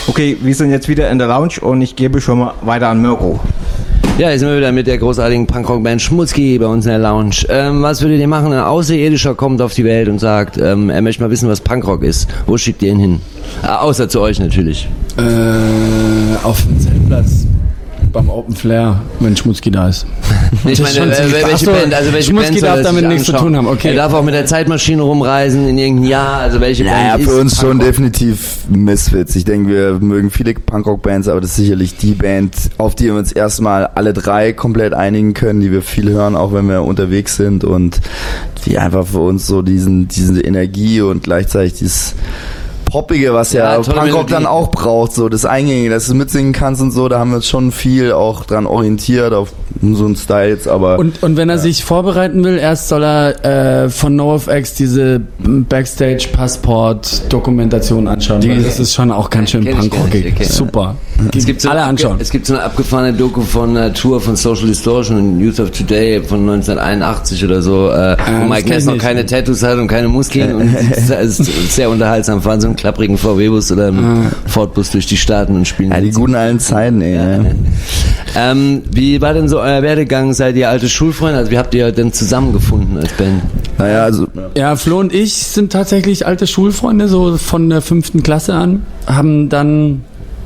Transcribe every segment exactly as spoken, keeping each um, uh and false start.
Okay, wir sind jetzt wieder in der Lounge und ich gebe schon mal weiter an Mirko. Ja, jetzt sind wir wieder mit der großartigen Punkrock-Band Schmutzki bei uns in der Lounge. Ähm, was würdet ihr machen? Ein Außerirdischer kommt auf die Welt und sagt, ähm, er möchte mal wissen, was Punkrock ist. Wo schickt ihr ihn hin? Äh, außer zu euch natürlich. Äh, auf dem Zeltplatz. Beim Open Flair, wenn Schmutzki da ist. Ich meine, äh, welche Achso, Band, also welche Schmutzki Band darf damit nichts zu tun haben, okay. Er darf auch mit der Zeitmaschine rumreisen in irgendein Jahr, also welche naja, Band ist für uns schon Punkrock? definitiv Misfits. Ich denke, wir mögen viele Punkrock-Bands, aber das ist sicherlich die Band, auf die wir uns erstmal alle drei komplett einigen können, die wir viel hören, auch wenn wir unterwegs sind und die einfach für uns so diesen, diese Energie und gleichzeitig dieses Poppige, was ja, ja Punkrock Melodie dann auch braucht, so das Eingängige, dass du mitsingen kannst und so, da haben wir uns schon viel auch dran orientiert, auf so einen Style jetzt, aber... Und, und wenn er ja. sich vorbereiten will, erst soll er äh, von NoFX diese Backstage-Passport-Dokumentation anschauen, weil das ist schon auch ganz schön punkrockig. Super. Es gibt, so alle anschauen. es gibt so eine abgefahrene Doku von einer Tour von Social Distortion und Youth of Today von neunzehnhunderteinundachtzig oder so, äh, wo Mike Ness noch keine Tattoos hat und keine Muskeln und es ist sehr unterhaltsam, fahren so einen klapprigen V W-Bus oder einen ah. Ford-Bus durch die Staaten und spielen. Ja, die guten alten Zeiten, ey. Ja. ähm, wie war denn so euer Werdegang? Seid ihr alte Schulfreunde? Also wie habt ihr denn zusammengefunden als Band? Naja, also... Ja, Flo und ich sind tatsächlich alte Schulfreunde, so von der fünften Klasse an, haben dann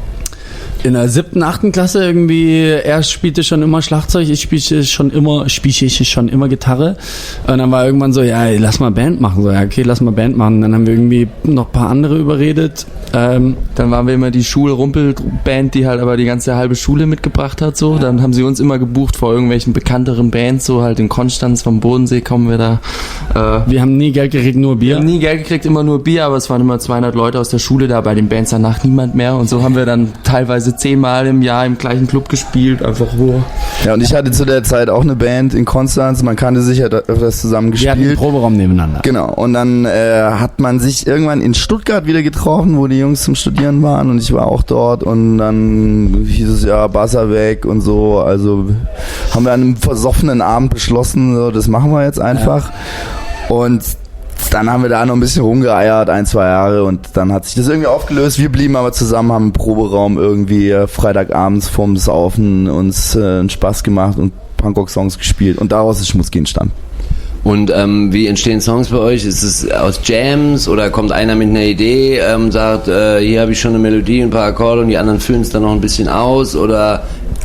in der siebten, achten Klasse irgendwie, er spielte schon immer Schlagzeug, ich spielte schon immer, spielte ich schon immer Gitarre. Und dann war irgendwann so, ja, lass mal Band machen. So, ja, okay, lass mal Band machen. Dann haben wir irgendwie noch ein paar andere überredet. Ähm, dann waren wir immer die Schulrumpelband, die halt aber die ganze halbe Schule mitgebracht hat, so. Dann haben sie uns immer gebucht vor irgendwelchen bekannteren Bands, so halt in Konstanz vom Bodensee kommen wir da. Äh, wir haben nie Geld gekriegt, nur Bier. Wir haben nie Geld gekriegt, immer nur Bier, aber es waren immer zweihundert Leute aus der Schule da, bei den Bands danach niemand mehr und so haben wir dann teilweise zehnmal im Jahr im gleichen Club gespielt, einfach so. Ja, und ich hatte zu der Zeit auch eine Band in Konstanz, man kannte sich ja öfters zusammen gespielt. Wir hatten einen Proberaum nebeneinander. Genau, und dann äh, hat man sich irgendwann in Stuttgart wieder getroffen, wo die Jungs zum Studieren waren und ich war auch dort und dann hieß es ja, Basser weg und so, also haben wir an einem versoffenen Abend beschlossen, so, das machen wir jetzt einfach ja. Und dann haben wir da noch ein bisschen rumgeeiert, ein, zwei Jahre und dann hat sich das irgendwie aufgelöst. Wir blieben aber zusammen, haben im Proberaum irgendwie Freitagabends vorm Saufen uns äh, einen Spaß gemacht und Punkrock-Songs gespielt und daraus ist Schmutzki entstanden. Und ähm, wie entstehen Songs bei euch? Ist es aus Jams oder kommt einer mit einer Idee, ähm, sagt, äh, hier habe ich schon eine Melodie, ein paar Akkorde und die anderen füllen es dann noch ein bisschen aus oder...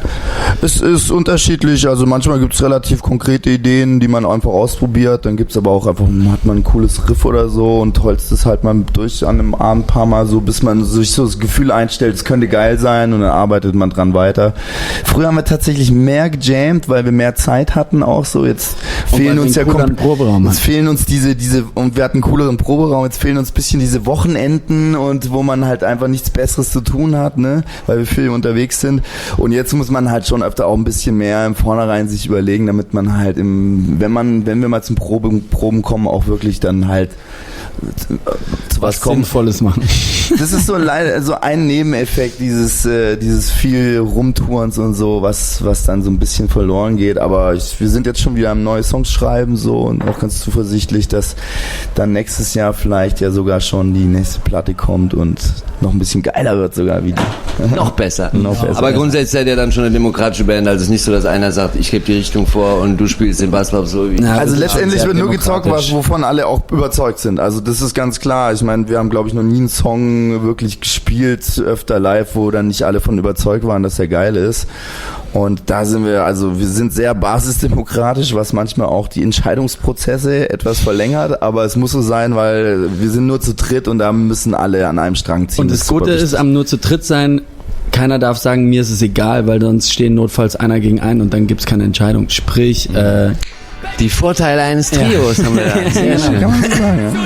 Es ist unterschiedlich, also manchmal gibt es relativ konkrete Ideen, die man einfach ausprobiert, dann gibt es aber auch einfach, hat man ein cooles Riff oder so und holzt es halt mal durch an einem Abend ein paar Mal so, bis man sich so das Gefühl einstellt, es könnte geil sein und dann arbeitet man dran weiter. Früher haben wir tatsächlich mehr gejammt, weil wir mehr Zeit hatten auch so, jetzt fehlen uns ja komplett, jetzt fehlen uns diese, diese, und wir hatten einen cooleren Proberaum, jetzt fehlen uns ein bisschen diese Wochenenden und wo man halt einfach nichts Besseres zu tun hat, ne, weil wir viel unterwegs sind und jetzt muss man halt schon öfter auch ein bisschen mehr im Vornherein sich überlegen, damit man halt im, wenn man, wenn wir mal zum Proben, Proben kommen, auch wirklich dann halt zu was, was kommt. Sinnvolles machen. Das ist so leider so ein Nebeneffekt dieses äh, dieses viel Rumtourens und so, was was dann so ein bisschen verloren geht. Aber ich, wir sind jetzt schon wieder am neuen Songs schreiben so und auch ganz zuversichtlich, dass dann nächstes Jahr vielleicht ja sogar schon die nächste Platte kommt und noch ein bisschen geiler wird sogar wie die. Noch besser. noch besser. Aber grundsätzlich seid ihr dann schon eine demokratische Band, also es ist nicht so, dass einer sagt, ich gebe die Richtung vor und du spielst den Bass so wie. Ja, also letztendlich wird nur gezockt, was wovon alle auch überzeugt sind. Also das ist ganz klar. Ich meine, wir haben glaube ich noch nie einen Song wirklich gespielt, öfter live, wo dann nicht alle von überzeugt waren, dass der geil ist. Und da sind wir, also wir sind sehr basisdemokratisch, was manchmal auch die Entscheidungsprozesse etwas verlängert, aber es muss so sein, weil wir sind nur zu dritt und da müssen alle an einem Strang ziehen. Und das, das Gute ist, am nur zu dritt sein, keiner darf sagen, mir ist es egal, weil sonst stehen notfalls einer gegen einen und dann gibt es keine Entscheidung. Sprich, äh, die Vorteile eines Trios ja. haben wir da. Sehr schön. Kann man so sagen, ja.